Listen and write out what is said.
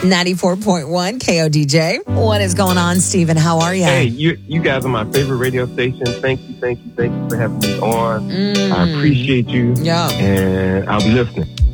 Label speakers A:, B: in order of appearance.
A: 94.1 KODJ. What is going on, Stephen? How are you?
B: Hey, you guys are my favorite radio station. Thank you for having me on. I appreciate you.
A: Yeah.
B: And I'll be listening.